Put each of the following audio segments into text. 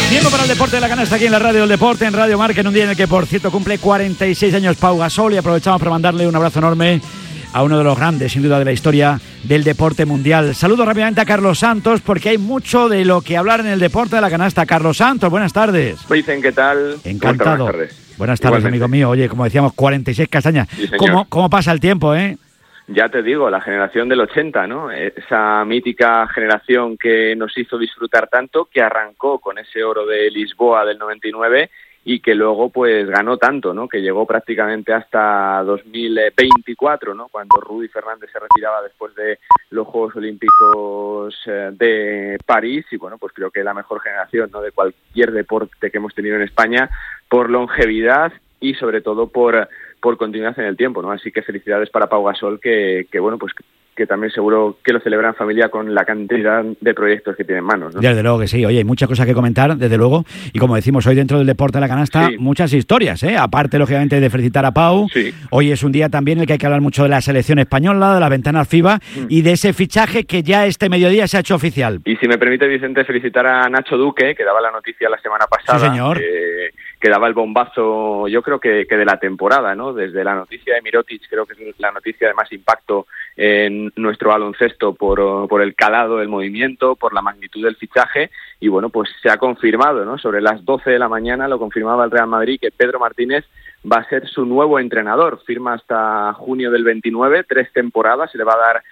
Tiempo para el deporte de la canasta aquí en la Radio del Deporte, en Radio Marca, en un día en el que, por cierto, cumple 46 años Pau Gasol, y aprovechamos para mandarle un abrazo enorme a uno de los grandes, sin duda, de la historia del deporte mundial. Saludo rápidamente a Carlos Santos, porque hay mucho de lo que hablar en el deporte de la canasta. Carlos Santos, buenas tardes. Dicen, ¿qué tal? Encantado. Buenas tardes. Buenas tardes, amigo mío. Oye, como decíamos, 46 castañas. Sí, ¿Cómo pasa el tiempo, eh? Ya te digo, la generación del 80, ¿no? Esa mítica generación que nos hizo disfrutar tanto, que arrancó con ese oro de Lisboa del 99 y que luego pues ganó tanto, ¿no? Que llegó prácticamente hasta 2024, ¿no? Cuando Rudy Fernández se retiraba después de los Juegos Olímpicos de París. Y bueno, pues creo que la mejor generación, ¿no?, de cualquier deporte que hemos tenido en España, por longevidad y sobre todo por continuidad en el tiempo, ¿no? Así que felicidades para Pau Gasol, que bueno, pues que también seguro que lo celebra en familia con la cantidad de proyectos que tiene en manos, ¿no? Desde luego que sí. Oye, hay muchas cosas que comentar, desde luego. Y como decimos, hoy dentro del deporte de la canasta, sí, muchas historias, ¿eh? Aparte, lógicamente, de felicitar a Pau. Sí. Hoy es un día también en el que hay que hablar mucho de la selección española, de las ventanas FIBA y de ese fichaje que ya este mediodía se ha hecho oficial. Y si me permite, Vicente, felicitar a Nacho Duque, que daba la noticia la semana pasada. Sí, señor. Que daba el bombazo, yo creo que de la temporada, ¿no? Desde la noticia de Mirotic, creo que es la noticia de más impacto en nuestro baloncesto por el calado del movimiento, por la magnitud del fichaje, y bueno, pues se ha confirmado, ¿no? Sobre las 12 de la mañana lo confirmaba el Real Madrid, que Pedro Martínez va a ser su nuevo entrenador. Firma hasta junio del 29, 3 temporadas, se le va a dar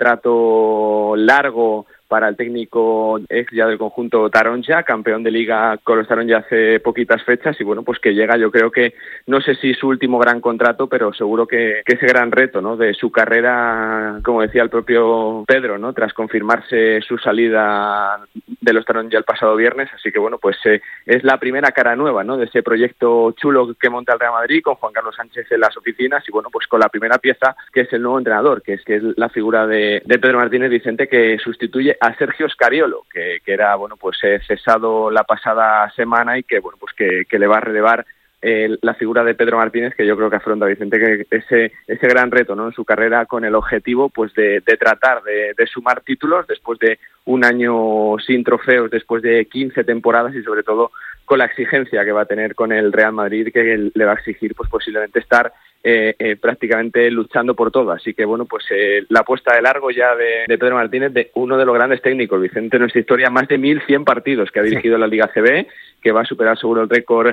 contrato largo para el técnico ex ya del conjunto Taronja, campeón de liga con los Taronja hace poquitas fechas, y bueno, pues que llega, yo creo que, no sé si su último gran contrato, pero seguro que ese gran reto, ¿no?, de su carrera, como decía el propio Pedro, ¿no?, tras confirmarse su salida de los Taronja el pasado viernes. Así que bueno, pues es la primera cara nueva, ¿no?, de ese proyecto chulo que monta el Real Madrid, con Juan Carlos Sánchez en las oficinas, y bueno, pues con la primera pieza, que es el nuevo entrenador, que es la figura de Pedro Martínez Vicente, que sustituye a Sergio Scariolo, que era, bueno, pues cesado la pasada semana, y que bueno, pues que le va a relevar la figura de Pedro Martínez, que yo creo que afronta, Vicente, que ese gran reto, ¿no?, en su carrera, con el objetivo pues de tratar de sumar títulos después de un año sin trofeos, después de 15 temporadas, y sobre todo con la exigencia que va a tener con el Real Madrid, que le va a exigir pues posiblemente estar prácticamente luchando por todo. Así que bueno, pues la apuesta de largo ya de Pedro Martínez, de uno de los grandes técnicos, Vicente, en nuestra historia, más de 1.100 partidos que ha dirigido la Liga CB, que va a superar seguro el récord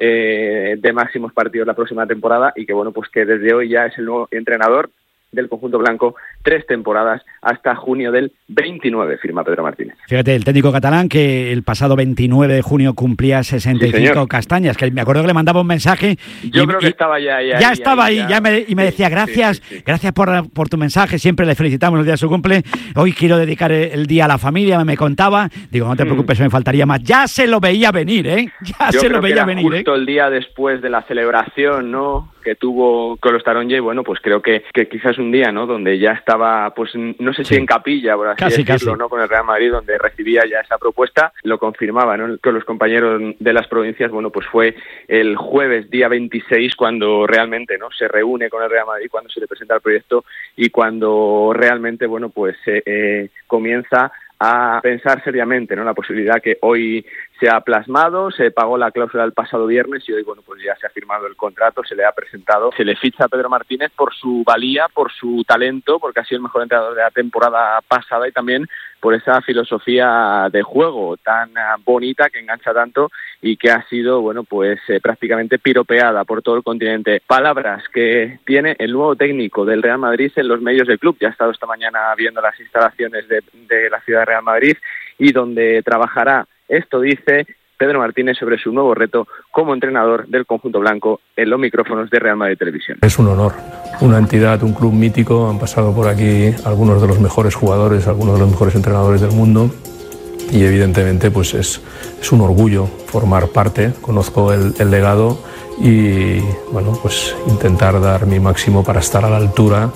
de máximos partidos la próxima temporada, y que bueno, pues que desde hoy ya es el nuevo entrenador del conjunto blanco, 3 temporadas hasta junio del 29, firma Pedro Martínez. Fíjate, el técnico catalán, que el pasado 29 de junio cumplía 65 sí, castañas, que me acuerdo que le mandaba un mensaje. Yo creo que estaba ya estaba ahí, y me decía, gracias, gracias por tu mensaje, siempre le felicitamos el día de su cumple, hoy quiero dedicar el día a la familia, me contaba, digo, no te preocupes, me faltaría más. Ya se lo veía venir, ¿eh? Yo se lo veía venir, justo el día después de la celebración, ¿no?, que tuvo con los Taronja, y bueno, pues creo que quizás un día, ¿no?, donde ya estaba, pues no sé si en capilla, por así decirlo, casi, ¿no?, con el Real Madrid, donde recibía ya esa propuesta, lo confirmaba, ¿no?, con los compañeros de las provincias. Bueno, pues fue el jueves, día 26, cuando realmente, ¿no?, se reúne con el Real Madrid, cuando se le presenta el proyecto, y cuando realmente, bueno, pues comienza a pensar seriamente, ¿no?, la posibilidad que hoy se ha plasmado. Se pagó la cláusula el pasado viernes, y hoy, bueno, pues ya se ha firmado el contrato, se le ha presentado, se le ficha a Pedro Martínez por su valía, por su talento, porque ha sido el mejor entrenador de la temporada pasada, y también por esa filosofía de juego tan bonita, que engancha tanto, y que ha sido, bueno, pues prácticamente piropeada por todo el continente. Palabras que tiene el nuevo técnico del Real Madrid en los medios del club. Ya ha estado esta mañana viendo las instalaciones de la ciudad de Real Madrid, y donde trabajará. Esto dice Pedro Martínez sobre su nuevo reto como entrenador del conjunto blanco en los micrófonos de Real Madrid Televisión. Es un honor, una entidad, un club mítico. Han pasado por aquí algunos de los mejores jugadores, algunos de los mejores entrenadores del mundo, y evidentemente pues es un orgullo formar parte. Conozco el legado, y bueno, pues intentar dar mi máximo para estar a la altura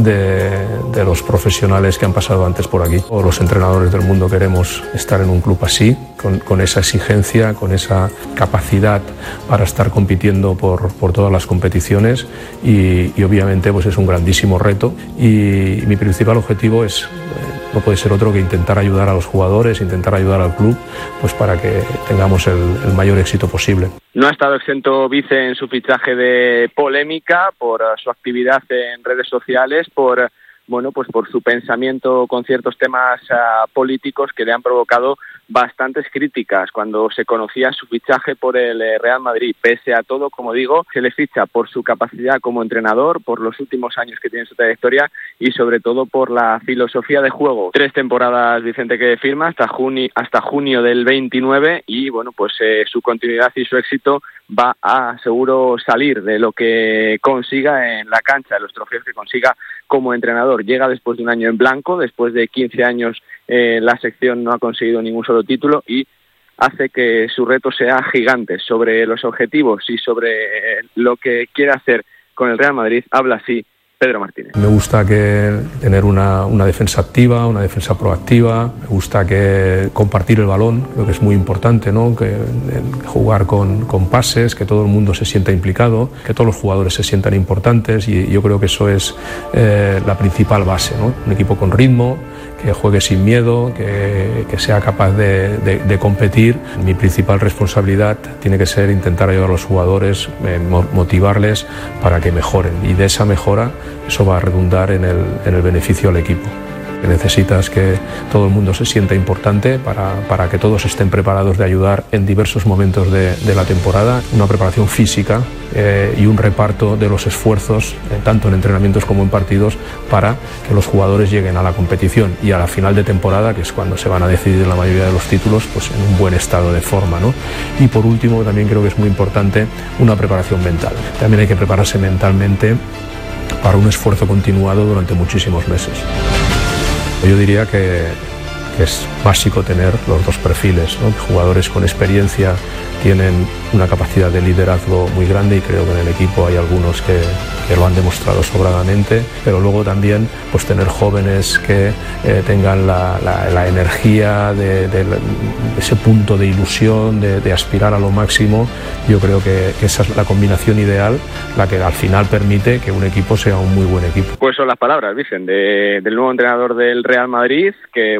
de los profesionales que han pasado antes por aquí. Todos los entrenadores del mundo queremos estar en un club así, con esa exigencia, con esa capacidad para estar compitiendo por todas las competiciones, y obviamente pues es un grandísimo reto, y mi principal objetivo es no puede ser otro que intentar ayudar a los jugadores, intentar ayudar al club, pues para que tengamos el mayor éxito posible. No ha estado exento Vice en su fichaje de polémica por su actividad en redes sociales, por su pensamiento con ciertos temas políticos que le han provocado bastantes críticas cuando se conocía su fichaje por el Real Madrid. Pese a todo, como digo, se le ficha por su capacidad como entrenador, por los últimos años que tiene su trayectoria y sobre todo por la filosofía de juego. 3 temporadas, Vicente, que firma hasta junio del 29 y su continuidad y su éxito va a seguro salir de lo que consiga en la cancha, de los trofeos que consiga como entrenador. Llega después de un año en blanco, después de 15 años la sección no ha conseguido ningún solo título y hace que su reto sea gigante. Sobre los objetivos y sobre lo que quiere hacer con el Real Madrid, habla así Pedro Martínez. Me gusta tener una defensa activa, una defensa proactiva. Me gusta compartir el balón, creo que es muy importante, ¿no? Jugar con pases, que todo el mundo se sienta implicado, que todos los jugadores se sientan importantes y yo creo que eso es la principal base, ¿no? Un equipo con ritmo, que juegue sin miedo, que sea capaz de competir. Mi principal responsabilidad tiene que ser intentar ayudar a los jugadores, motivarles para que mejoren y de esa mejora eso va a redundar en el beneficio al equipo. Necesitas que todo el mundo se sienta importante para que todos estén preparados de ayudar en diversos momentos de la temporada, una preparación física y un reparto de los esfuerzos, tanto en entrenamientos como en partidos, para que los jugadores lleguen a la competición y a la final de temporada, que es cuando se van a decidir la mayoría de los títulos, pues en un buen estado de forma, ¿no? Y por último, también creo que es muy importante una preparación mental. También hay que prepararse mentalmente para un esfuerzo continuado durante muchísimos meses. Yo diría que es básico tener los dos perfiles, ¿no? Jugadores con experiencia tienen una capacidad de liderazgo muy grande y creo que en el equipo hay algunos que lo han demostrado sobradamente, pero luego también pues tener jóvenes que tengan la energía de ese punto de ilusión, de aspirar a lo máximo. Yo creo que esa es la combinación ideal, la que al final permite que un equipo sea un muy buen equipo. Pues son las palabras, Vicen, del nuevo entrenador del Real Madrid, que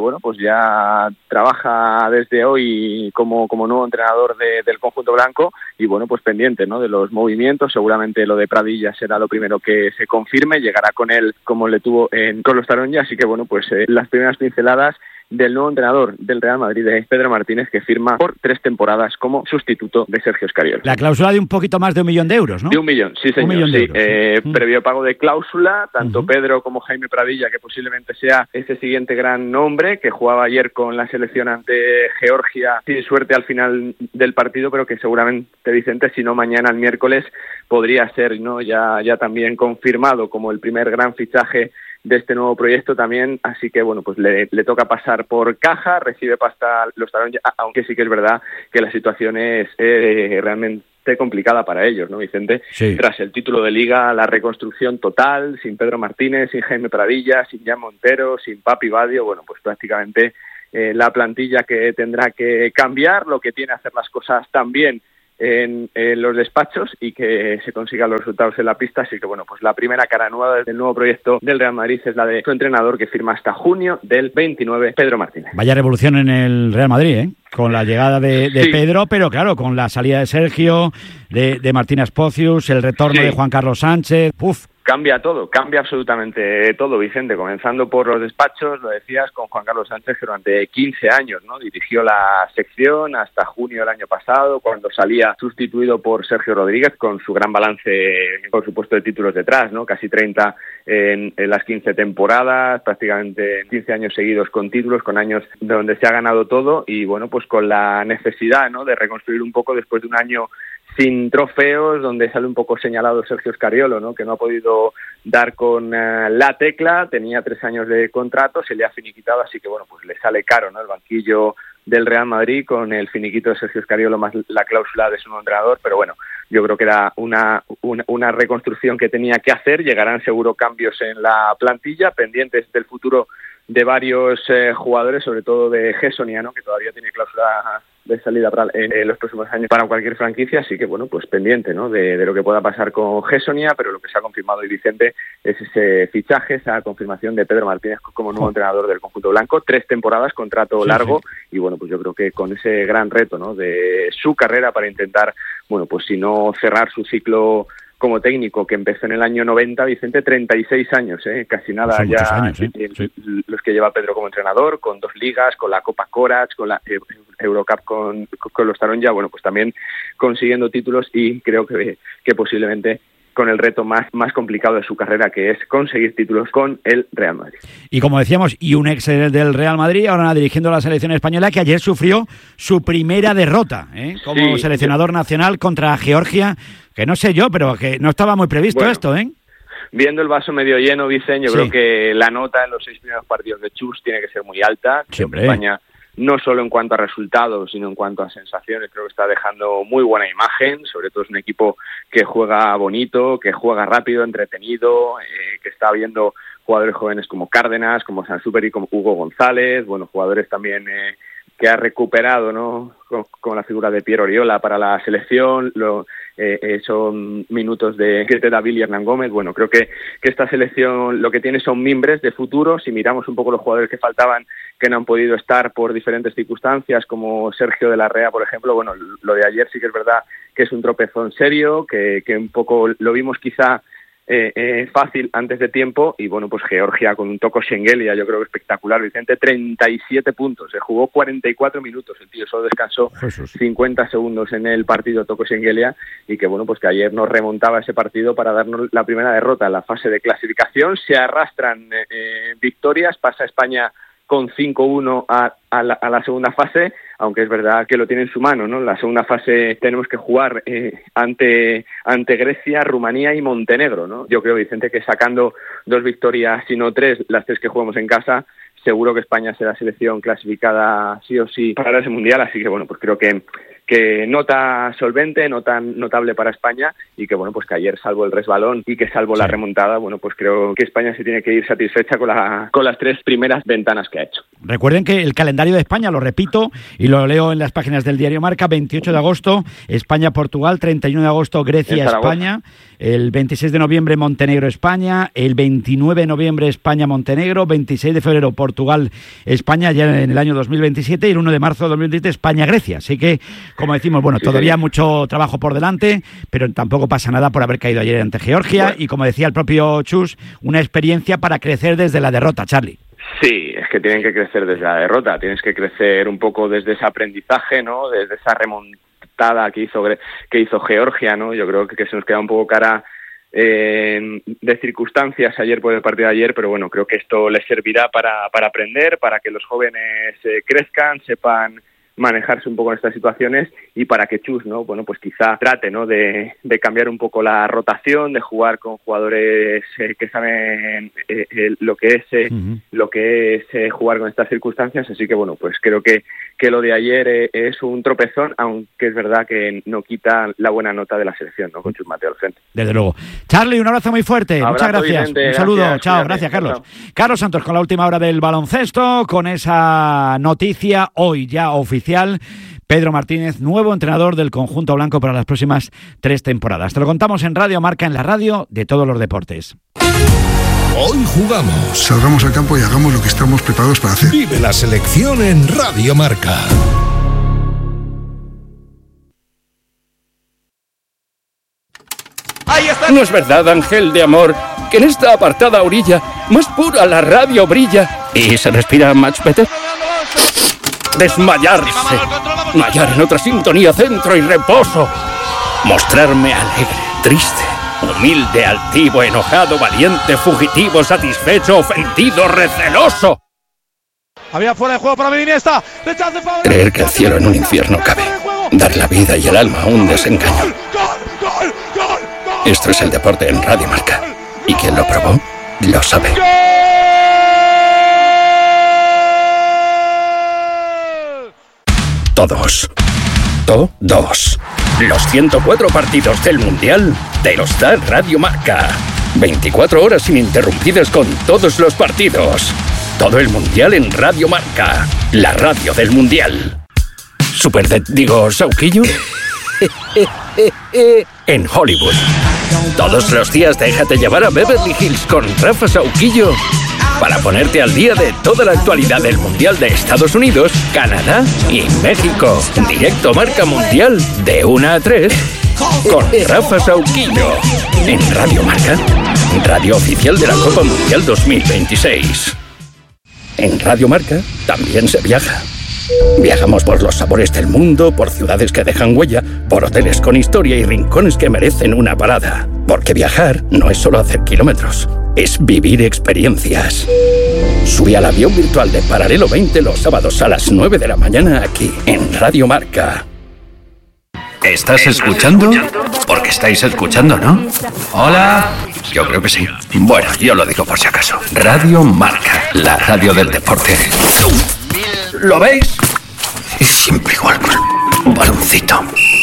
ya trabaja desde hoy como nuevo entrenador del conjunto blanco y pendiente, ¿no?, de los movimientos. Seguramente lo de Pradilla será lo primero que se confirme, llegará con él como le tuvo con los Taronja, así que las primeras pinceladas del nuevo entrenador del Real Madrid, de Pedro Martínez, que firma por 3 temporadas como sustituto de Sergio Escariolo. La cláusula de un poquito más de 1 millón de euros, ¿no? De 1 millón, sí señor. 1 millón de euros, sí. Previo pago de cláusula, tanto Pedro como Jaime Pradilla, que posiblemente sea ese siguiente gran nombre, que jugaba ayer con la selección ante Georgia, sin suerte al final del partido, pero que seguramente, Vicente, si no mañana, el miércoles, podría ser, ¿no?, ya también confirmado como el primer gran fichaje de este nuevo proyecto también, así que le toca pasar por caja, recibe pasta los Taronja, aunque sí que es verdad que la situación es realmente complicada para ellos, ¿no, Vicente? Sí. Tras el título de Liga, la reconstrucción total, sin Pedro Martínez, sin Jaime Pradilla, sin Jan Montero, sin Papi Badio, prácticamente la plantilla que tendrá que cambiar, lo que tiene hacer las cosas tan bien en los despachos y que se consigan los resultados en la pista. Así que la primera cara nueva del nuevo proyecto del Real Madrid es la de su entrenador, que firma hasta junio del 29, Pedro Martínez. Vaya revolución en el Real Madrid, ¿eh? Con la llegada de Sí. Pedro, pero claro, con la salida de Sergio, de Martínez Pocius, el retorno de Juan Carlos Sánchez. Cambia todo, cambia absolutamente todo, Vicente, comenzando por los despachos, lo decías, con Juan Carlos Sánchez, que durante 15 años, ¿no?, dirigió la sección hasta junio del año pasado, cuando salía sustituido por Sergio Rodríguez, con su gran balance, por supuesto, de títulos detrás, ¿no?, casi 30 en las 15 temporadas, prácticamente 15 años seguidos con títulos, con años donde se ha ganado todo y, con la necesidad, ¿no?, de reconstruir un poco después de un año sin trofeos, donde sale un poco señalado Sergio Escariolo, ¿no?, que no ha podido dar con la tecla, tenía 3 años de contrato, se le ha finiquitado, así que le sale caro, ¿no?, el banquillo del Real Madrid con el finiquito de Sergio Escariolo más la cláusula de su nuevo entrenador, pero yo creo que era una reconstrucción que tenía que hacer. Llegarán seguro cambios en la plantilla, pendientes del futuro de varios jugadores, sobre todo de Hessonia, ¿no?, que todavía tiene cláusula de salida en los próximos años para cualquier franquicia, así que bueno, pues pendiente, ¿no?, de lo que pueda pasar con Gessonia, pero lo que se ha confirmado hoy, Vicente, es ese fichaje, esa confirmación de Pedro Martínez como nuevo entrenador del conjunto blanco, 3 temporadas, contrato largo, y bueno, pues yo creo que con ese gran reto, ¿no?, de su carrera para intentar, bueno, pues si no cerrar su ciclo como técnico, que empezó en el año 90, Vicente, 36 años, casi nada. Son ya años, los que lleva Pedro como entrenador, con 2 ligas, con la Copa Corac, con la Eurocup con los Taronja, bueno, pues también consiguiendo títulos, y creo que posiblemente con el reto más complicado de su carrera, que es conseguir títulos con el Real Madrid. Y como decíamos, y un ex del Real Madrid, ahora dirigiendo la selección española, que ayer sufrió su primera derrota como seleccionador nacional contra Georgia, que no sé yo, pero que no estaba muy previsto esto, ¿eh? Viendo el vaso medio lleno, Vicente, yo creo que la nota en los 6 primeros partidos de Chus tiene que ser muy alta. España, no solo en cuanto a resultados, sino en cuanto a sensaciones, creo que está dejando muy buena imagen. Sobre todo es un equipo que juega bonito, que juega rápido, entretenido, que está viendo jugadores jóvenes como Cárdenas, como Sansuperi, como Hugo González, bueno, jugadores también que ha recuperado, ¿no?, con la figura de Pierre Oriola para la selección, son minutos de Davil y Hernán Gómez. Bueno, creo que esta selección lo que tiene son mimbres de futuro. Si miramos un poco los jugadores que faltaban, que no han podido estar por diferentes circunstancias, como Sergio de la Rea, por ejemplo, bueno, lo de ayer sí que es verdad que es un tropezón serio, que un poco lo vimos quizá fácil antes de tiempo, y bueno, pues Georgia con un Toko Shengelia, yo creo que espectacular, Vicente, 37 puntos, se jugó 44 minutos, el tío solo descansó 50 segundos en el partido Toko Shengelia, y que bueno, pues que ayer nos remontaba ese partido para darnos la primera derrota en la fase de clasificación. Se arrastran victorias, pasa España con 5-1 a la segunda fase, aunque es verdad que lo tiene en su mano, ¿no? En la segunda fase tenemos que jugar ante Grecia, Rumanía y Montenegro, ¿no? Yo creo, Vicente, que sacando 2 victorias, si no 3, las 3 que jugamos en casa, seguro que España será selección clasificada sí o sí para ese mundial. Así que bueno, pues creo que nota solvente, nota notable para España, y que bueno, pues que ayer, salvo el resbalón y que salvo la remontada, bueno, pues creo que España se tiene que ir satisfecha con las 3 primeras ventanas que ha hecho. Recuerden que el calendario de España, lo repito y lo leo en las páginas del diario Marca: 28 de agosto España-Portugal, 31 de agosto Grecia-España, el 26 de noviembre Montenegro-España, el 29 de noviembre España-Montenegro, 26 de febrero Portugal-España ya en el año 2027, y el 1 de marzo de 2020 España-Grecia. Así que, como decimos, bueno, todavía mucho trabajo por delante, pero tampoco pasa nada por haber caído ayer ante Georgia, y como decía el propio Chus, una experiencia para crecer desde la derrota, Charlie. Sí, es que tienen que crecer desde la derrota, tienes que crecer un poco desde ese aprendizaje, ¿no?, desde esa remontada que hizo Georgia, ¿no? Yo creo que se nos queda un poco cara de circunstancias ayer por el partido de ayer, pero bueno, creo que esto les servirá para aprender, para que los jóvenes crezcan, sepan manejarse un poco en estas situaciones, y para que Chus, ¿no?, bueno, pues quizá trate, ¿no?, de cambiar un poco la rotación, de jugar con jugadores que saben lo que es jugar con estas circunstancias. Así que bueno, pues creo que lo de ayer es un tropezón, aunque es verdad que no quita la buena nota de la selección, ¿no?, con Chus Mateo al frente. Desde luego. Charlie, un abrazo muy fuerte. Muchas gracias. Vicente, un saludo. Gracias, chao. Gracias, Carlos. Chao. Carlos Santos con la última hora del baloncesto, con esa noticia hoy ya oficial: Pedro Martínez, nuevo entrenador del conjunto blanco para las próximas 3 temporadas. Te lo contamos en Radio Marca, en la radio de todos los deportes. Hoy jugamos. Salgamos al campo y hagamos lo que estamos preparados para hacer. Vive la selección en Radio Marca. ¿No es verdad, ángel de amor, que en esta apartada orilla más pura la radio brilla y se respira much better? Desmayarse, hallar en otra sintonía centro y reposo, mostrarme alegre, triste, humilde, altivo, enojado, valiente, fugitivo, satisfecho, ofendido, receloso. Había fuera de juego para Iniesta. Creer que el cielo en un infierno cabe, dar la vida y el alma a un desengaño. Esto es el deporte en Radio Marca, y quien lo probó lo sabe. Todos. Los 104 partidos del Mundial te los da Radio Marca. 24 horas ininterrumpidas con todos los partidos. Todo el Mundial en Radio Marca, la radio del Mundial. ¿Sauquillo? En Hollywood. Todos los días déjate llevar a Beverly Hills con Rafa Sauquillo para ponerte al día de toda la actualidad del Mundial de Estados Unidos, Canadá y México. Directo Marca Mundial de 1 a 3 con Rafa Sauquillo en Radio Marca, radio oficial de la Copa Mundial 2026. En Radio Marca también se viaja. Viajamos por los sabores del mundo, por ciudades que dejan huella, por hoteles con historia y rincones que merecen una parada. Porque viajar no es solo hacer kilómetros, es vivir experiencias. Sube al avión virtual de Paralelo 20 los sábados a las 9 de la mañana aquí, en Radio Marca. ¿Estás escuchando? Porque estáis escuchando, ¿no? Hola. Yo creo que sí. Bueno, yo lo digo por si acaso. Radio Marca, la radio del deporte. ¿Lo veis? Y siempre igual con un baloncito.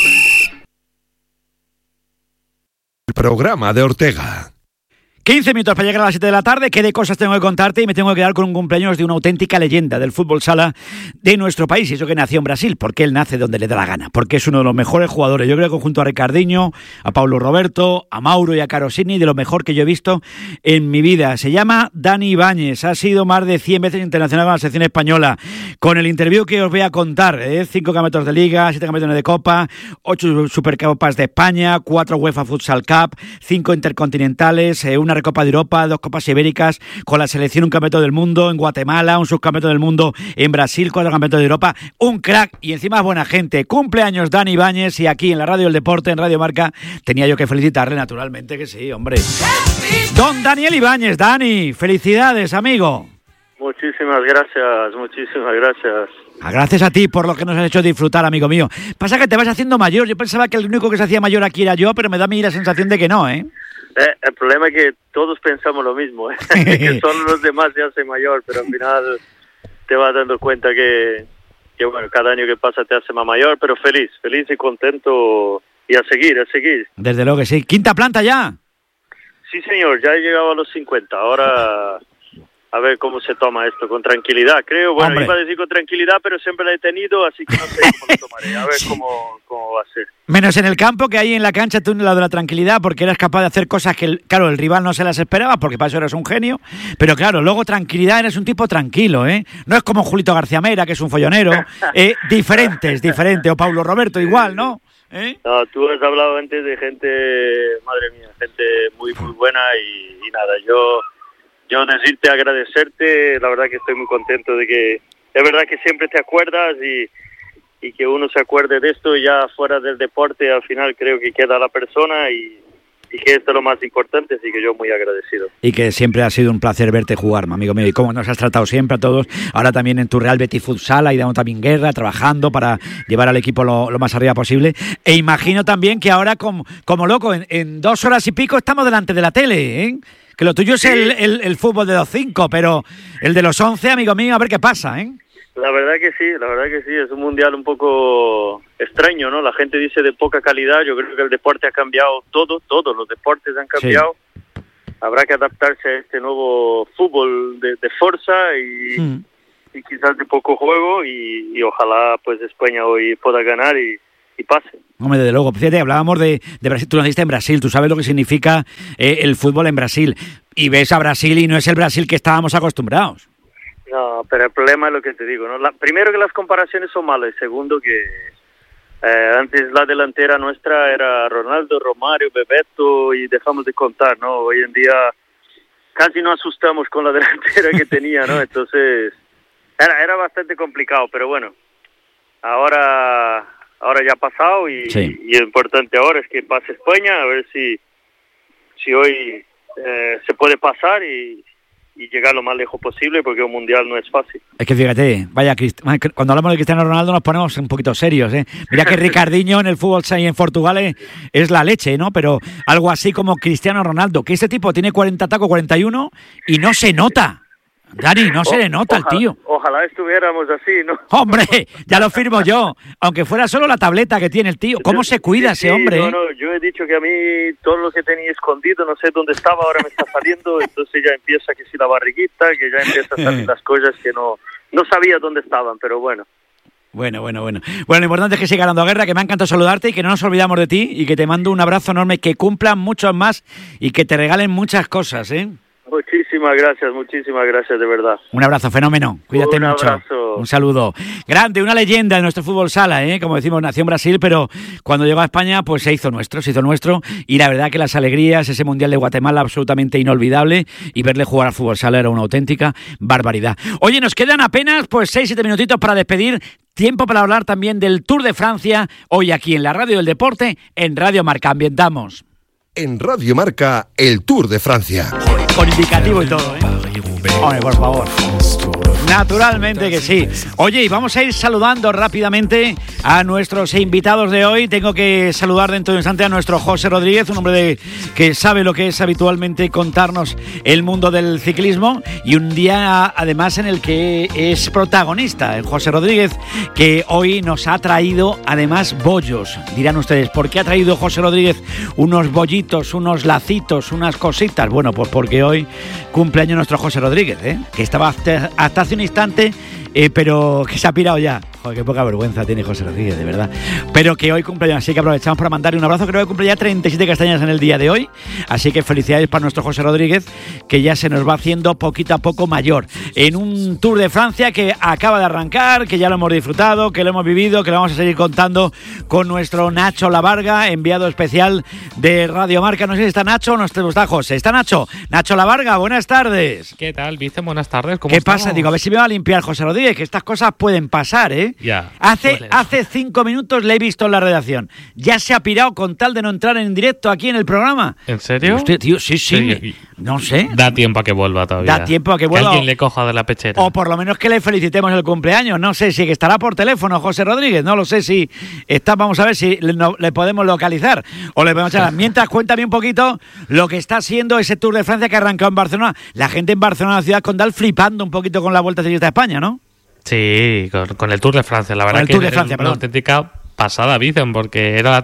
El programa de Ortega. 15 minutos para llegar a las 7 de la tarde. ¿Qué de cosas tengo que contarte? Y me tengo que quedar con un cumpleaños de una auténtica leyenda del fútbol sala de nuestro país. Y eso que nació en Brasil, porque él nace donde le da la gana. Porque es uno de los mejores jugadores. Yo creo que junto a Ricardinho, a Paulo Roberto, a Mauro y a Carosini, de lo mejor que yo he visto en mi vida. Se llama Dani Ibáñez. Ha sido más de 100 veces internacional con la selección española. Con el interview que os voy a contar. 5 campeonatos de Liga, 7 campeonatos de Copa, 8 Supercopas de España, 4 UEFA Futsal Cup, 5 Intercontinentales, una Recopa de Europa, 2 Copas Ibéricas, con la selección un campeonato del mundo en Guatemala, un subcampeonato del mundo en Brasil, 4 campeonatos de Europa, un crack y encima es buena gente. Cumpleaños Dani Ibáñez y aquí en la Radio del Deporte, en Radio Marca, tenía yo que felicitarle, naturalmente que sí, hombre. Don Daniel Ibáñez, Dani, felicidades, amigo. Muchísimas gracias, muchísimas gracias. Gracias a ti por lo que nos has hecho disfrutar, amigo mío. Pasa que te vas haciendo mayor. Yo pensaba que el único que se hacía mayor aquí era yo, pero me da a mí la sensación de que no, ¿eh? El problema es que todos pensamos lo mismo, ¿eh? Que solo los demás se hacen mayor, pero al final te vas dando cuenta que bueno, cada año que pasa te hace más mayor, pero feliz y contento y a seguir. Desde luego que sí. ¿Quinta planta ya? Sí, señor, ya he llegado a los 50. Ahora a ver cómo se toma esto, con tranquilidad, creo. Bueno, hombre, iba a decir con tranquilidad, pero siempre la he tenido, así que no sé cómo lo tomaré. A ver cómo va a ser. Menos en el campo, que ahí en la cancha tú en lado de la tranquilidad, porque eras capaz de hacer cosas que, claro, el rival no se las esperaba, porque para eso eres un genio. Pero claro, luego tranquilidad, eres un tipo tranquilo, ¿eh? No es como Julito García Mera, que es un follonero. Diferente. O Paulo Roberto igual, ¿no? No, tú has hablado antes de gente, madre mía, gente muy buena y nada, yo decirte, agradecerte, la verdad que estoy muy contento de que, es verdad que siempre te acuerdas y que uno se acuerde de esto ya fuera del deporte, al final creo que queda la persona y que esto es lo más importante, así que yo muy agradecido. Y que siempre ha sido un placer verte jugar, amigo mío, y cómo nos has tratado siempre a todos, ahora también en tu Real Betis Futsal, ahí dando también guerra, trabajando para llevar al equipo lo más arriba posible, e imagino también que ahora como loco, en 2 horas y pico estamos delante de la tele, ¿eh? Que lo tuyo es el fútbol de los 5, pero el de los 11, amigo mío, a ver qué pasa, ¿eh? La verdad que sí, es un mundial un poco extraño, ¿no? La gente dice de poca calidad, yo creo que el deporte ha cambiado todos los deportes han cambiado. Sí. Habrá que adaptarse a este nuevo fútbol de fuerza y quizás de poco juego y ojalá pues España hoy pueda ganar y pase. Hombre, desde luego. Fíjate, hablábamos de Brasil, tú naciste en Brasil, tú sabes lo que significa el fútbol en Brasil. Y ves a Brasil y no es el Brasil que estábamos acostumbrados. No, pero el problema es lo que te digo, ¿no? Primero que las comparaciones son malas y segundo que antes la delantera nuestra era Ronaldo, Romario, Bebeto y dejamos de contar, ¿no? Hoy en día casi no asustamos con la delantera que tenía, ¿no? Entonces era bastante complicado, pero bueno, ahora ya ha pasado y lo importante ahora es que pase España, a ver si hoy se puede pasar y llegar lo más lejos posible, porque un mundial no es fácil. Es que fíjate, cuando hablamos de Cristiano Ronaldo nos ponemos un poquito serios, ¿eh? Mira que Ricardinho en el fútbol en Portugal es la leche, ¿no? Pero algo así como Cristiano Ronaldo, que ese tipo tiene 40 tacos, 41 y no se nota. Dani, no se le nota al tío. Ojalá estuviéramos así, ¿no? Hombre, ya lo firmo yo. Aunque fuera solo la tableta que tiene el tío. ¿Cómo se cuida ese hombre? No, yo he dicho que a mí todo lo que tenía escondido, no sé dónde estaba, ahora me está saliendo. Entonces ya empieza que si la barriguita, que ya empieza a salir las cosas que no sabía dónde estaban, pero bueno. Bueno, lo importante es que siga dando guerra, que me ha encantado saludarte y que no nos olvidamos de ti y que te mando un abrazo enorme, que cumplan muchos más y que te regalen muchas cosas, ¿eh? Muchísimas gracias, de verdad. Un abrazo, fenómeno. Cuídate mucho. Abrazo. Un saludo. Grande, una leyenda de nuestro fútbol sala, ¿eh? Como decimos, nació en Brasil, pero cuando llegó a España, pues se hizo nuestro. Y la verdad que las alegrías, ese Mundial de Guatemala absolutamente inolvidable, y verle jugar al fútbol sala era una auténtica barbaridad. Oye, nos quedan apenas pues 6-7 minutitos para despedir. Tiempo para hablar también del Tour de Francia, hoy aquí en la Radio del Deporte, en Radio Marca. Ambientamos. En Radio Marca, el Tour de Francia. Con indicativo y todo, ¿eh? Hombre, por favor. Naturalmente que sí. Oye, y vamos a ir saludando rápidamente a nuestros invitados de hoy. Tengo que saludar dentro de un instante a nuestro José Rodríguez, un hombre que sabe lo que es habitualmente contarnos el mundo del ciclismo, y un día además en el que es protagonista, el José Rodríguez, que hoy nos ha traído además bollos. Dirán ustedes, ¿por qué ha traído José Rodríguez unos bollitos, unos lacitos, unas cositas? Bueno, pues porque hoy cumpleaños nuestro José Rodríguez, que estaba hasta hace un instante, pero que se ha pirado ya. Joder, qué poca vergüenza tiene José Rodríguez, de verdad. Pero que hoy cumpleaños, así que aprovechamos para mandarle un abrazo. Creo que cumple ya 37 castañas en el día de hoy, así que felicidades para nuestro José Rodríguez, que ya se nos va haciendo poquito a poco mayor. En un Tour de Francia que acaba de arrancar, que ya lo hemos disfrutado, que lo hemos vivido, que lo vamos a seguir contando con nuestro Nacho Lavarga, enviado especial de Radio Marca. No sé si está Nacho o no está José. ¿Está Nacho? Nacho Lavarga, buenas tardes. ¿Qué tal, Vicen? Buenas tardes. ¿Cómo ¿Qué estamos? pasa? Digo, a ver si me va a limpiar José Rodríguez, que estas cosas pueden pasar, ¿eh? Ya. Hace 5 minutos le he visto en la redacción. Ya se ha pirado con tal de no entrar en directo aquí en el programa. ¿En serio? Usted, tío, sí. No sé. Da tiempo a que vuelva todavía. Da tiempo a que vuelva. Que alguien le coja de la pechera. O por lo menos que le felicitemos el cumpleaños. No sé si estará por teléfono José Rodríguez. No lo sé si está. Vamos a ver si le podemos localizar. O le podemos echar. Mientras, cuéntame un poquito lo que está siendo ese Tour de Francia que ha arrancado en Barcelona. La gente en Barcelona, la ciudad condal, flipando un poquito con la Vuelta Ciclista a España, ¿no? Sí, con el Tour de Francia. La verdad que es una auténtica pasada, Vicen, porque era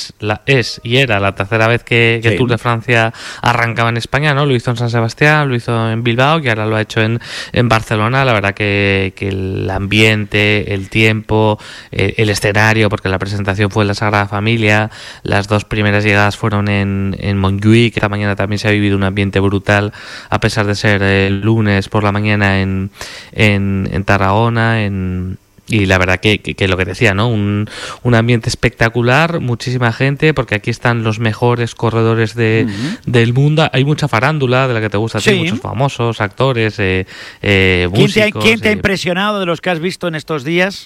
la tercera vez que el Tour de Francia arrancaba en España, ¿no? Lo hizo en San Sebastián, lo hizo en Bilbao y ahora lo ha hecho en Barcelona. La verdad que el ambiente, el tiempo, el escenario, porque la presentación fue en la Sagrada Familia, las dos primeras llegadas fueron en Montjuïc, que esta mañana también se ha vivido un ambiente brutal, a pesar de ser el lunes por la mañana en Tarragona, y la verdad que lo que decía, ¿no? Un ambiente espectacular, muchísima gente, porque aquí están los mejores corredores del mundo. Hay mucha farándula de la que te gusta a ti, muchos famosos, actores, músicos. ¿Quién te ha impresionado de los que has visto en estos días?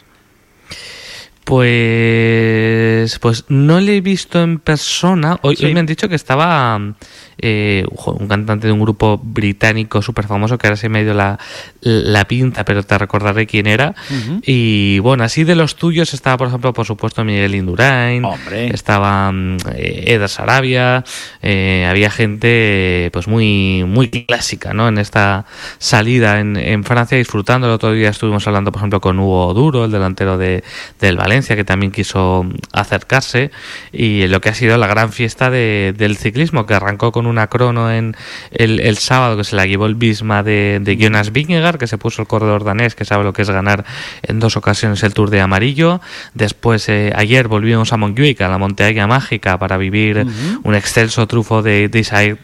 Pues no le he visto en persona. Hoy me han dicho que estaba un cantante de un grupo británico súper famoso, que ahora se me ha ido la pinta, pero te recordaré quién era. Y bueno, así de los tuyos estaba, por ejemplo, por supuesto, Miguel Indurain. Hombre. Estaba Eder Sarabia. Había gente pues muy, muy clásica, ¿no? En esta salida en Francia, disfrutando. El otro día estuvimos hablando, por ejemplo, con Hugo Duro, el delantero del Valencia, que también quiso acercarse, y lo que ha sido la gran fiesta del ciclismo, que arrancó con una crono en el sábado, que se la llevó el Visma de Jonas Vingegaard, que se puso el corredor danés, que sabe lo que es ganar en 2 ocasiones el Tour de Amarillo. Después ayer volvimos a Montjuïc, a la montaña mágica, para vivir un excelso trufo de Isaac